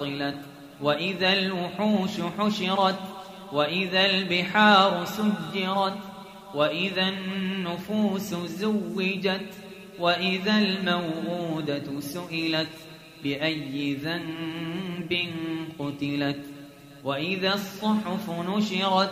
عطلت وإذا الوحوش حشرت وإذا البحار سجرت وإذا النفوس زوجت وإذا الموءودة سئلت بأي ذنب قتلت وإذا الصحف نشرت